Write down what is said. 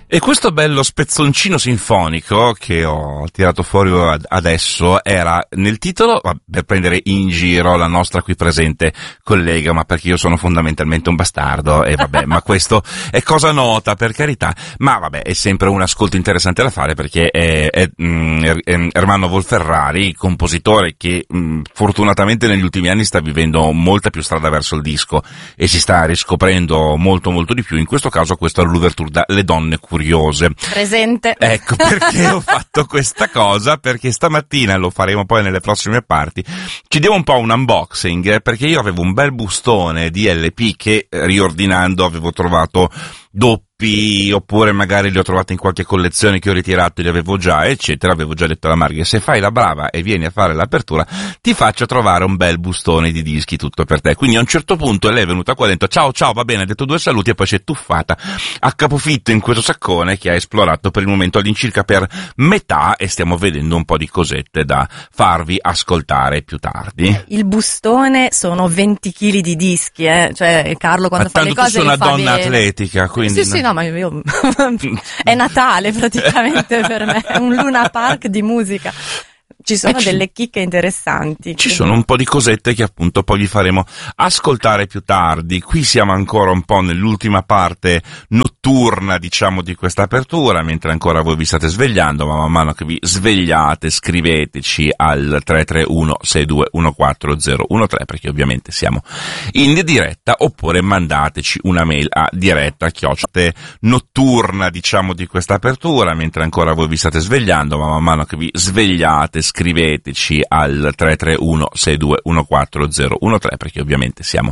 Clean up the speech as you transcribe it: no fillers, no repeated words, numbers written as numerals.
E questo bello spezzoncino sinfonico che ho tirato fuori adesso era nel titolo per prendere in giro la nostra qui presente collega, ma perché io sono fondamentalmente un bastardo e vabbè, ma questo è cosa nota, per carità, ma vabbè, è sempre un ascolto interessante da fare perché è Ermanno Volferrari, compositore che fortunatamente negli ultimi anni sta vivendo molta più strada verso il disco e si sta riscoprendo molto molto di più. In questo caso questo è l'ouverture da Le Donne Curiose. Presente. Ecco perché ho fatto questa cosa, perché stamattina, lo faremo poi nelle prossime parti, ci diamo un po' un unboxing, perché io avevo un bel bustone di LP che riordinando avevo trovato doppi, oppure magari li ho trovati in qualche collezione che ho ritirato e li avevo già, eccetera. Avevo già detto alla Marghe: se fai la brava e vieni a fare l'apertura ti faccio trovare un bel bustone di dischi tutto per te. Quindi a un certo punto lei è venuta qua dentro, ciao va bene, ha detto 2 saluti e poi si è tuffata a capofitto in questo saccone che ha esplorato per il momento all'incirca per metà e stiamo vedendo un po' di cosette da farvi ascoltare più tardi. Il bustone sono 20 kg di dischi, cioè Carlo quando fa le cose tu sei una li fa donna bene. atletica, quindi Sì, no, ma io è Natale praticamente per me, è un Luna Park di musica. Ci sono delle chicche interessanti. Ci sono un po' di cosette che appunto poi vi faremo ascoltare più tardi. Qui siamo ancora un po' nell'ultima parte notturna, diciamo, di questa apertura, mentre ancora voi vi state svegliando, ma man mano che vi svegliate scriveteci al 331-6214013, perché ovviamente siamo in diretta, oppure mandateci una mail a diretta notturna, diciamo, di questa apertura, mentre ancora voi vi state svegliando, ma man mano che vi svegliate scriveteci al 331-6214013, perché ovviamente siamo